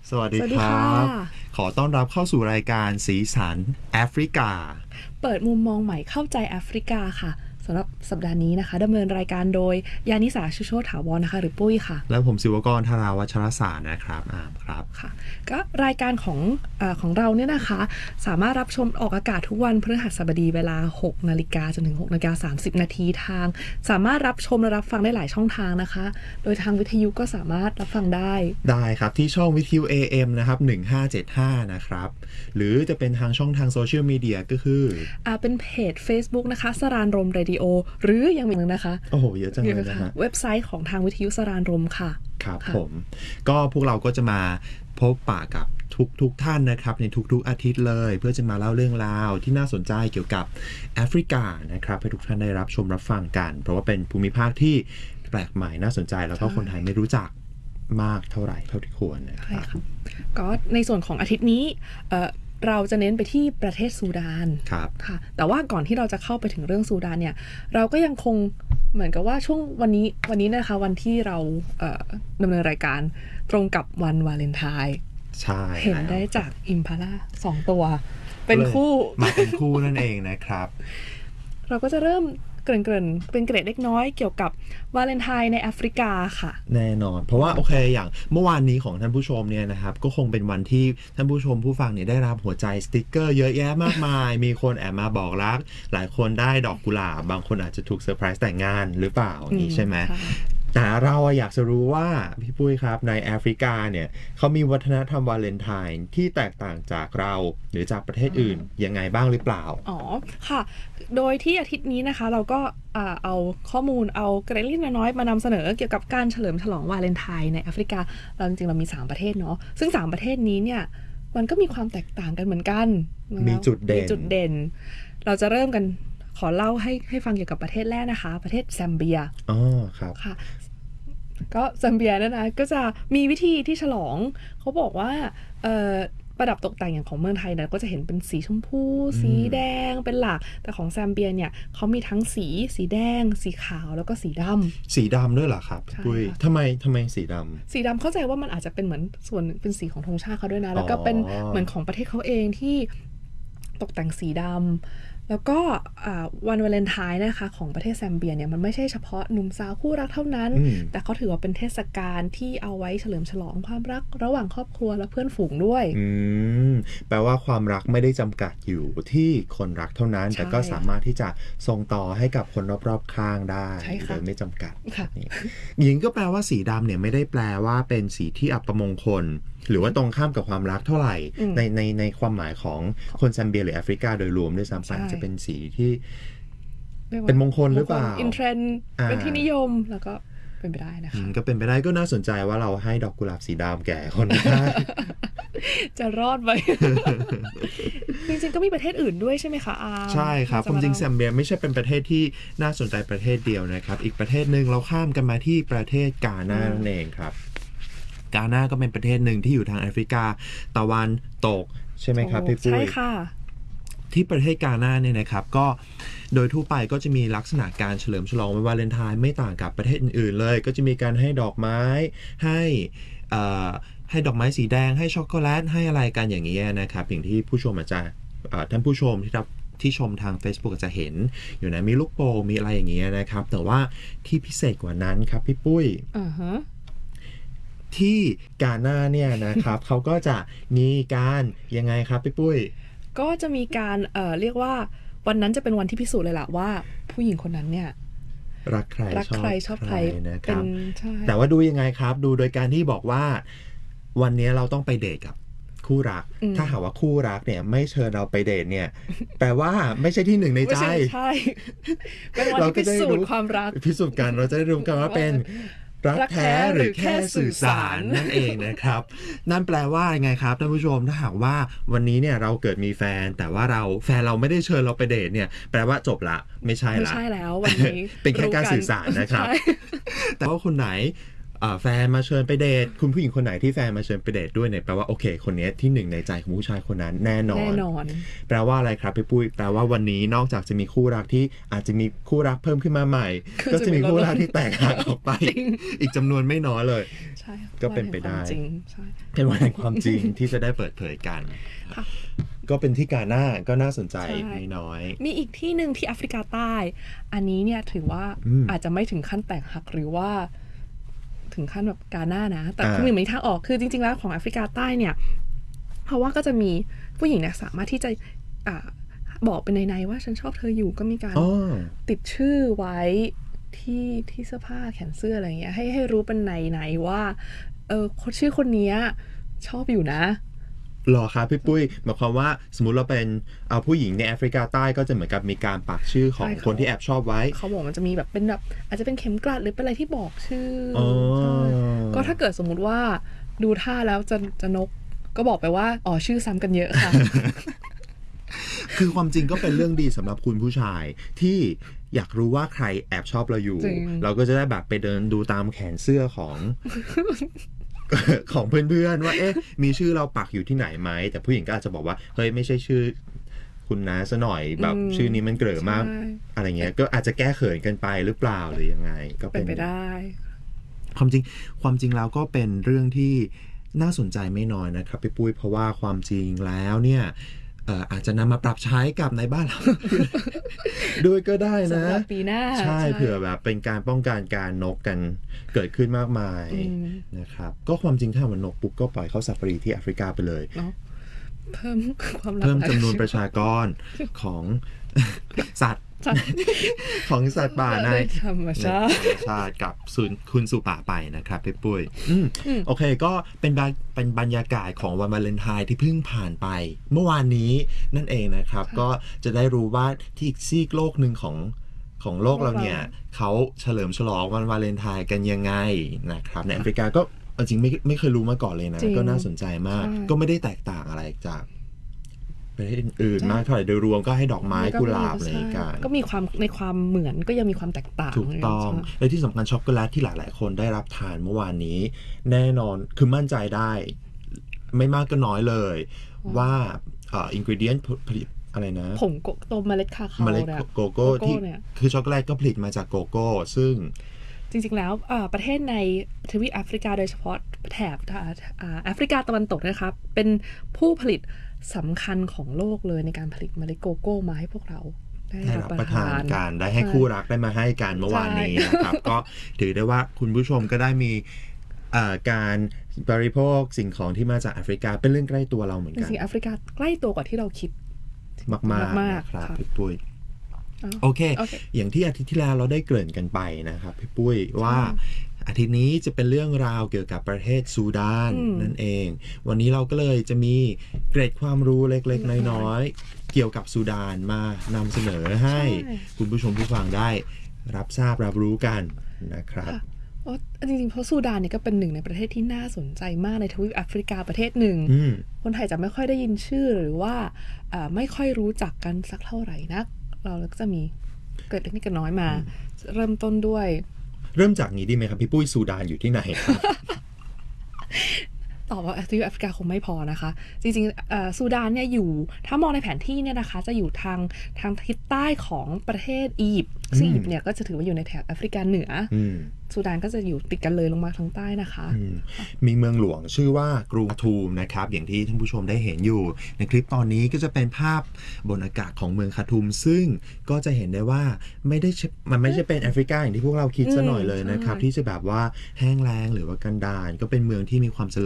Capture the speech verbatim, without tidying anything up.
สวัสดีครับขอต้อนรับเข้าสู่รายการสีสันแอฟริกาเปิดมุมมองใหม่เข้าใจแอฟริกาค่ะสำหรับสัปดาห์นี้นะคะดำเนินรายการโดยยานิสาชุโชติถาวรนะคะหรือปุ้ยค่ะและผมศิวกรธาราวัชรศาสตร์นะครับอ่าครับค่ะก็รายการของเอ่อของเราเนี่ยนะคะสามารถรับชมออกอากาศทุกวันพฤหัสบดีเวลา หกนาฬิกา จนถึง หกนาฬิกาสามสิบนาทีทางสามารถรับชมและรับฟังได้หลายช่องทางนะคะโดยทางวิทยุก็สามารถรับฟังได้ได้ครับที่ช่องวิทยุ เอ เอ็ม นะครับหนึ่งห้าเจ็ดห้านะครับหรือจะเป็นทางช่องทางโซเชียลมีเดียก็คืออ่าเป็นเพจ Facebook นะคะสรานรมเรดิโอหรือยังมีหนึ่งนะคะโอ้โหเยอะจังเลยนะฮะเว็บไซต์ของทางวิทยุสรานรมค่ะครับผมก็พวกเราก็จะมาพบปะกับทุกทุกท่านนะครับในทุกๆอาทิตย์เลยเพื่อจะมาเล่าเรื่องราวที่น่าสนใจเกี่ยวกับแอฟริกานะครับให้ทุกท่านได้รับชมรับฟังกันเพราะว่าเป็นภูมิภาคที่แปลกใหม่น่าสนใจแล้วก็คนไทยไม่รู้จักมากเท่าไหร่เท่าที่ควรนะครับก็ในส่วนของอาทิตย์นี้เอ่อเราจะเน้นไปที่ประเทศซูดานครับค่ะแต่ว่าก่อนที่เราจะเข้าไปถึงเรื่องซูดานเนี่ยเราก็ยังคงเหมือนกับว่าช่วงวันนี้วันนี้นะคะวันที่เราเอ่อดำเนินรายการตรงกับวันวาเลนไทน์ใช่เห็นได้จากอิมพาล่าสองตัวเป็นคู่มาเป็นคู่นั่นเองนะครับเราก็จะเริ่มเกริ่นๆเป็นเกร็ดเล็กน้อยเกี่ยวกับวาเลนไทน์ในแอฟริกาค่ะแน่นอนเพราะว่าโอเคอย่างเมื่อวานนี้ของท่านผู้ชมเนี่ยนะครับก็คงเป็นวันที่ท่านผู้ชมผู้ฟังเนี่ยได้รับหัวใจสติ๊กเกอร์เยอะแยะมากมายมีคนแอบมาบอกรักหลายคนได้ดอกกุหลาบบางคนอาจจะถูกเซอร์ไพรส์แต่งงานหรือเปล่านี่ใช่ไหมแต่เราอยากจะรู้ว่าพี่ปุ้ยครับในแอฟริกาเนี่ยเขามีวัฒนธรรมวาเลนไทน์ที่แตกต่างจากเราหรือจากประเทศอื่นยังไงบ้างหรือเปล่าอ๋อค่ะโดยที่อาทิตย์นี้นะคะเราก็เอาข้อมูลเอาเกร็ดเล็กน้อยมานำเสนอเกี่ยวกับการเฉลิมฉลองวาเลนไทน์ในแอฟริกาเราจริงๆเรามีสามประเทศเนาะซึ่งสามประเทศนี้เนี่ยมันก็มีความแตกต่างกันเหมือนกันมีจุดเด่นมีจุดเด่นเราจะเริ่มกันขอเล่าให้ให้ฟังเกี่ยวกับประเทศแรกนะคะประเทศแซมเบียอ๋อครับค่ะก็แซมเบียนั่นนะก็จะมีวิธีที่ฉลองเขาบอกว่าเอ่อประดับตกแต่งอย่างของเมืองไทยเนี่ยก็จะเห็นเป็นสีชมพูสีแดงเป็นหลักแต่ของแซมเบียเนี่ยเขามีทั้งสีสีแดงสีขาวแล้วก็สีดำสีดำด้วยเหรอครับปุ้ยทำไมทำไมสีดำสีดำเข้าใจว่ามันอาจจะเป็นเหมือนส่วนเป็นสีของธงชาติเขาด้วยนะแล้วก็เป็นเหมือนของประเทศเขาเองที่ตกแต่งสีดำแล้วก็วันวาเลนไทน์นะคะของประเทศแซมเบียเนี่ยมันไม่ใช่เฉพาะหนุ่มสาวคู่รักเท่านั้นแต่เขาถือว่าเป็นเทศกาลที่เอาไว้เฉลิมฉลองความรักระหว่างครอบครัวและเพื่อนฝูงด้วยอืมแปลว่าความรักไม่ได้จำกัดอยู่ที่คนรักเท่านั้นแต่ก็สามารถที่จะส่งต่อให้กับคนรอบๆข้างได้โดยไม่จำกัดหญิงก็แปลว่าสีดำเนี่ยไม่ได้แปลว่าเป็นสีที่อัปมงคลหรือว่าตรงข้ามกับความรักเท่าไหร่ในในในความหมายของคนแซมเบียหรือแอฟริกาโดยรวมด้วยซ้ำไปจะเป็นสีที่เป็นมงคลหรือเปล่าอินเทรนด์เป็นที่นิยมแล้วก็เป็นไปได้นะคะก็เป็นไปได้ก็น่าสนใจว่าเราให้ดอกกุหลาบสีดำแก่คนได้จะรอดไหม จริงๆก็มีประเทศอื่นด้วยใช่ไหมคะอาใช่ครับความจริงแซมเบียไม่ใช่เป็นประเทศที่น่าสนใจประเทศเดียวนะครับอีกประเทศหนึ่งเราข้ามกันมาที่ประเทศกาน่านั่นเองครับกาน่าก็เป็นประเทศหนึ่งที่อยู่ทางแอฟริกาตะวันตกใช่ไหมครับพี่ปุ้ยใช่ค่ะที่ประเทศกาน่าเนี่ยนะครับก็โดยทั่วไปก็จะมีลักษณะการเฉลิมฉลองวันวาเลนไทน์ไม่ต่างกับประเทศอื่นๆเลยก็จะมีการให้ดอกไม้ให้อ่าให้ดอกไม้สีแดงให้ช็อกโกแลตให้อะไรกันอย่างนี้นะครับอย่างที่ผู้ชมอาจจะท่านผู้ชมที่รับที่ชมทาง Facebook อาจจะเห็นอยู่นะมีลูกโป่งมีอะไรอย่างเงี้ยนะครับแต่ว่าที่พิเศษกว่านั้นครับพี่ปุ้ยอือฮะที่กาน่าเนี่ยนะครับ เขาก็จะมีการยังไงครับพี่ปุ้ยก็จะมีการเอ่อเรียกว่าวันนั้นจะเป็นวันที่พิสูจน์เลยล่ะว่าผู้หญิงคนนั้นเนี่ยรักใครรักใครชอบใครนะครับแต่ว่าดูยังไงครับดูโดยการที่บอกว่าวันนี้เราต้องไปเดทกับคู่รักถ้าหากว่าคู่รักเนี่ยไม่เชิญเราไปเดทเนี่ยแปลว่าไม่ใช่ที่หนึ่งในใจใช่เป็นวันที่พิสูจน์ความรักพิสูจน์กันเราจะได้รู้กันว่าเป็นรักแท้หรือแค่สื่อสารนั่นเองนะครับนั่นแปลว่าไงครับท่านผู้ชมถ้าหากว่าวันนี้เนี่ยเราเกิดมีแฟนแต่ว่าเราแฟนเราไม่ได้เชิญเราไปเดทเนี่ยแปลว่าจบละไม่ใช่ละไม่ใช่แล้ววันนี้เป็นแค่การสื่อสารนะครับแต่ว่าคนไหนแฟนมาเชิญไปเดทคุณผู้หญิงคนไหนที่แฟนมาเชิญไปเดทด้วยเนี่ยแปลว่าโอเคคนนี้ที่หนึ่งในใจของผู้ชายคนนั้นแน่นอนแน่นอนแปลว่าอะไรครับพี่ปุ้ยแปลว่าวันนี้นอกจากจะมีคู่รักที่อาจจะมีคู่รักเพิ่มขึ้นมาใหม่ ก็จะมีคู่รักที่แตกหักออกไป อีกจำนวนไม่น้อยเลยใช่ก็เป็นไปได้เป็นวันแห่งความจริงที่จะได้เปิดเผยกันก็เป็นที่กาหน้าก็น่าสนใจไม่น้อยมีอีกที่หนึ่งที่แอฟริกาใต้อันนี้เนี่ยถือว่าอาจจะไม่ถึงขั้นแตกหักหรือว่าถึงขั้นแบบกาหน้านะแต่คือมีทางออกคือจริงๆแล้วของแอฟริกาใต้เนี่ยเพราะว่าก็จะมีผู้หญิงเนี่ยสามารถที่จะอ่าบอกเป็นในๆว่าฉันชอบเธออยู่ก็มีการติดชื่อไว้ที่ที่เสื้อผ้าแขนเสื้ออะไรเงี้ยให้ให้รู้เป็นในๆว่าเออคนชื่อคนนี้ชอบอยู่นะหรอครับพี่ปุ้ยหมายความว่าสมมุติเราเป็นเอาผู้หญิงในแอฟริกาใต้ก็จะเหมือนกับมีการปักชื่อของคนที่แอบชอบไว้เขาบอกมันจะมีแบบเป็นแบบอาจจะเป็นเข็มกลัดหรือเป็นอะไรที่บอกชื่อก็ถ้าเกิดสมมุติว่าดูท่าแล้วจะจะนกก็บอกไปว่าอ๋อชื่อซ้ำกันเยอะค่ะคือความจริงก็เป็นเรื่องดีสำหรับคุณผู้ชายที่อยากรู้ว่าใครแอบชอบเราอยู่เราก็จะได้แบบไปเดินดูตามแขนเสื้อของ ของเพื่อนๆว่าเอ๊ะมีชื่อเราปักอยู่ที่ไหนไหมแต่ผู้หญิงก็อาจจะบอกว่าเฮ้ยไม่ใช่ชื่อคุณนะซะหน่อยแบบชื่อนี้มันเกลือมากอะไรเงี้ยก็อาจจะแก้เขินกันไปหรือเปล่าหรือยังไงก็เป็นไปได้ความจริงความจริงแล้วก็เป็นเรื่องที่น่าสนใจไม่น้อยนะครับพี่ปุ้ยเพราะว่าความจริงแล้วเนี่ยอาจจะนำมาปรับใช้กับในบ้านเราด้วยก็ได้นะสำหรับปีหน้าใช่เผื่อแบบเป็นการป้องกันการนกกันเกิดขึ้นมากมายนะครับก็ความจริงถ้ามันนกปุ๊บก็ปล่อยเข้าซาฟารีที่แอฟริกาไปเลยเพิ่มความเพิ่มจำนวนประชากรของสัตว์ของสัตว์ป่าในธรรมชาติกับคุณสู่ป่าไปนะครับพี่ปุ้ยโอเคก็เป็นเป็นบรรยากาศของวันวาเลนไทน์ที่เพิ่งผ่านไปเมื่อวานนี้นั่นเองนะครับก็จะได้รู้ว่าที่อีกซีกโลกหนึ่งของของโลกเราเนี่ยเขาเฉลิมฉลองวันวาเลนไทน์กันยังไงนะครับในแอฟริกาก็จริงไม่ไม่เคยรู้มาก่อนเลยนะก็น่าสนใจมากก็ไม่ได้แตกต่างอะไรจากประเทศอื่นมากเท่าไหร่โดยรวมก็ให้ดอกไม้กุหลาบอะไรกันก็มีความในความเหมือนก็ยังมีความแตกต่างถูกต้องและที่สำคัญช็อกโกแลตที่หลายๆคนได้รับทานเมื่อวานนี้แน่นอนคือมั่นใจได้ไม่มากก็น้อยเลยว่าอ่าอินกรีเดียนผลิตอะไรนะผงโกโก้เมล็ดคาคาโเมล็ดโกโก้ที่คือช็อกโกแลตก็ผลิตมาจากโกโก้ซึ่งจริงๆแล้วประเทศในทวีปแอฟริกาโดยเฉพาะแถบแอฟริกาตะวันตกนะครับเป็นผู้ผลิตสำคัญของโลกเลยในการผลิตเมล็ดโกโก้มาให้พวกเราได้รับประทานกันได้ให้คู่รักได้มาให้กันเมื่อวานนี้นะครับก็ถือได้ว่าคุณผู้ชมก็ได้มีการบริโภคสิ่งของที่มาจากแอฟริกาเป็นเรื่องใกล้ตัวเราเหมือนกันจริงๆแอฟริกาใกล้ตัวกว่าที่เราคิดมากๆนะครับพี่ปุ้ยโอเคอย่างที่อาทิตย์ที่แล้วเราได้เกริ่นกันไปนะครับพี่ปุ้ยว่าอาทิตย์นี้จะเป็นเรื่องราวเกี่ยวกับประเทศซูดานนั่นเองวันนี้เราก็เลยจะมีเกร็ดความรู้เล็กๆน้อยๆเกี่ยวกับซูดานมานำเสนอให้คุณผู้ชมผู้ฟังได้รับทราบรับรู้กันนะครับจริงๆเพราะซูดานเนี่ยก็เป็นหนึ่งในประเทศที่น่าสนใจมากในทวีปแอฟริกาประเทศหนึ่งคนไทยจะไม่ค่อยได้ยินชื่อหรือว่าไม่ค่อยรู้จักกันสักเท่าไหร่นักเราก็จะมีเกิดเล็กๆน้อยมาเริ่มต้นด้วยเริ่มจากนี้ดีไหมครับพี่ปุ้ยซูดานอยู่ที่ไหนครับตอบว่าทวีปแอฟริกาคงไม่พอนะคะจริงๆซูดานเนี่ยอยู่ถ้ามองในแผนที่เนี่ยนะคะจะอยู่ทางทางทิศใต้ของประเทศอียิปต์ซึ่งอียิปต์เนี่ยก็จะถือว่าอยู่ในแถบแอฟริกาเหนือซูดานก็จะอยู่ติดกันเลยลงมาทางใต้นะคะมีเมืองหลวงชื่อว่ากรุงคาทูมนะครับอย่างที่ท่านผู้ชมได้เห็นอยู่ในคลิปตอนนี้ก็จะเป็นภาพบนอากาศของเมืองคาทูมซึ่งก็จะเห็นได้ว่าไม่ได้มันไม่ใช่เป็นแอฟริกาอย่างที่พวกเราคิดซะหน่อยเลยนะครับที่จะแบบว่าแห้งแล้งหรือว่ากันดารก็เป็นเมืองที่มีความ